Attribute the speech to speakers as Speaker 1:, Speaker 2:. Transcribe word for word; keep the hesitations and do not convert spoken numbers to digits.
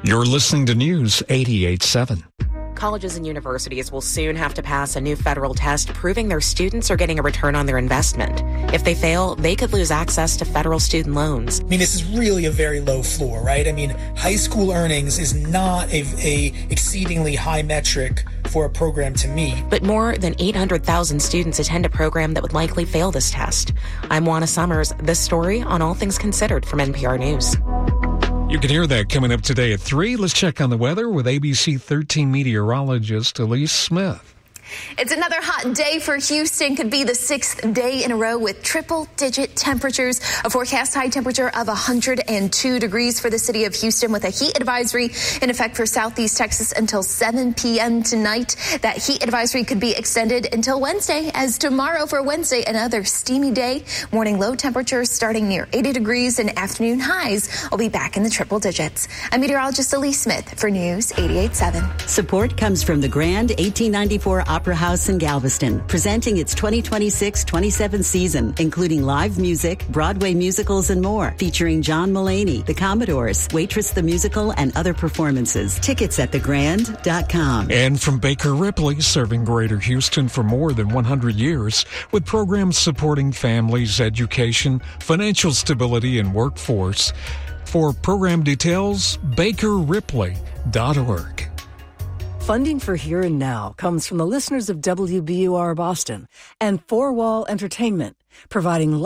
Speaker 1: You're listening to News eighty-eight point seven.
Speaker 2: Colleges and universities will soon have to pass a new federal test proving their students are getting a return on their investment. If they fail, they could lose access to federal student loans.
Speaker 3: I mean, this is really a very low floor, right? I mean, high school earnings is not a, a exceedingly high metric for a program to meet.
Speaker 2: But more than eight hundred thousand students attend a program that would likely fail this test. I'm Juana Summers. This story on All Things Considered from N P R News.
Speaker 1: You can hear that coming up today at three. Let's check on the weather with A B C thirteen meteorologist Elise Smith.
Speaker 4: It's another hot day for Houston. Could be the sixth day in a row with triple-digit temperatures. A forecast high temperature of one hundred two degrees for the city of Houston with a heat advisory in effect for southeast Texas until seven p.m. tonight. That heat advisory could be extended until Wednesday, as tomorrow for Wednesday, another steamy day. Morning low temperatures starting near eighty degrees and afternoon highs will be back in the triple digits. I'm meteorologist Elise Smith for News eighty-eight point seven.
Speaker 5: Support comes from the Grand eighteen ninety-four Opera House in Galveston, presenting its twenty twenty-six twenty-seven season, including live music, Broadway musicals, and more, featuring John Mulaney, the Commodores, Waitress the Musical, and other performances. Tickets at the grand dot com.
Speaker 1: And from Baker Ripley, serving Greater Houston for more than one hundred years, with programs supporting families, education, financial stability, and workforce. For program details, baker ripley dot org.
Speaker 6: Funding for Here and Now comes from the listeners of W B U R Boston and Four Wall Entertainment, providing